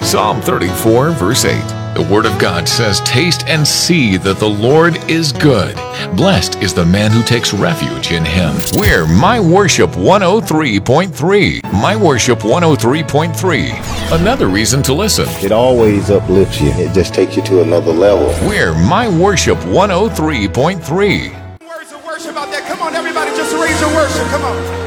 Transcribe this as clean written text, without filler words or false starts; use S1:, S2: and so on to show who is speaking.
S1: Psalm 34, verse 8. The Word of God says, "Taste and see that the Lord is good. Blessed is the man who takes refuge in Him." We're My Worship 103.3. My Worship 103.3. Another reason to listen.
S2: It always uplifts you. It just takes you to another level.
S1: We're My Worship 103.3.
S3: Words of worship out there. Come on, everybody, just raise your worship. Come on.